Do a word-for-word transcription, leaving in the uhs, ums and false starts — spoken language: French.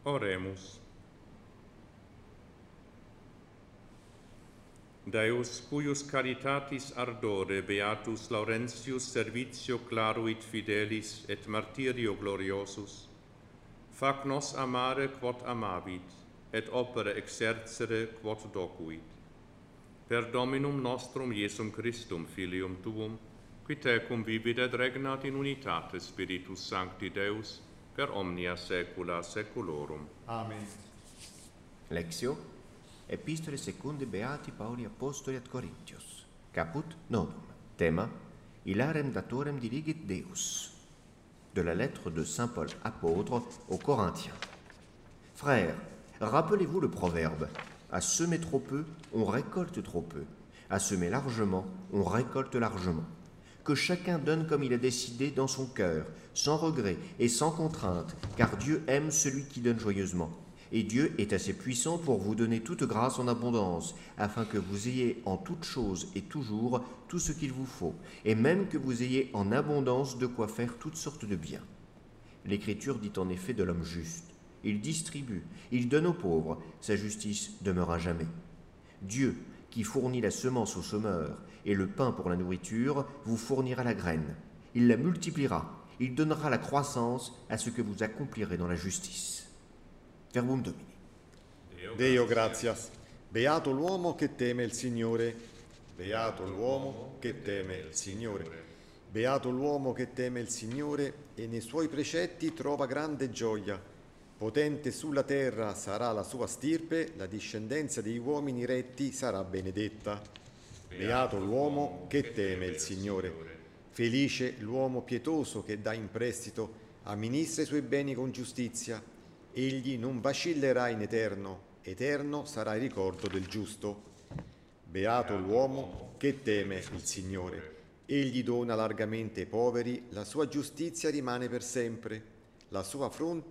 Oremus. Deus, cuius caritatis ardore beatus Laurentius servitio claruit fidelis et martyrio gloriosus, fac nos amare quod amabit, et opere exercere quod docuit. Per Dominum nostrum Iesum Christum, Filium Tuum, qui tecum vivit et regnat in unitate Spiritus Sancti Deus, per omnia saecula saeculorum. Amen. Lectio Epistolae secunde Beati Pauli Apostoli ad Corinthios. Caput nonum. Thema Ilarem datorem diligit Deus. De la lettre de saint Paul apôtre aux Corinthiens. Frères, rappelez-vous le proverbe: à semer trop peu, on récolte trop peu. À semer largement, on récolte largement. Que chacun donne comme il a décidé dans son cœur, sans regret et sans contrainte, car Dieu aime celui qui donne joyeusement. Et Dieu est assez puissant pour vous donner toute grâce en abondance, afin que vous ayez en toute chose et toujours tout ce qu'il vous faut, et même que vous ayez en abondance de quoi faire toutes sortes de biens. L'Écriture dit en effet de l'homme juste: il distribue, il donne aux pauvres, sa justice demeure à jamais. Dieu, qui fournit la semence au semeur et le pain pour la nourriture, vous fournira la graine. Il la multipliera, il donnera la croissance à ce que vous accomplirez dans la justice. Verbum Domini. Deo gratias. Beato l'uomo che teme il Signore. Beato l'uomo che teme il Signore. Beato l'uomo che teme il Signore e nei suoi precetti trova grande gioia. Potente sulla terra sarà la sua stirpe, la discendenza degli uomini retti sarà benedetta. Beato l'uomo che teme il Signore. Felice l'uomo pietoso che dà in prestito, amministra i suoi beni con giustizia. Egli non vacillerà in eterno, eterno sarà il ricordo del giusto. Beato l'uomo che teme il Signore. Egli dona largamente ai poveri, la sua giustizia rimane per sempre. La sua fronte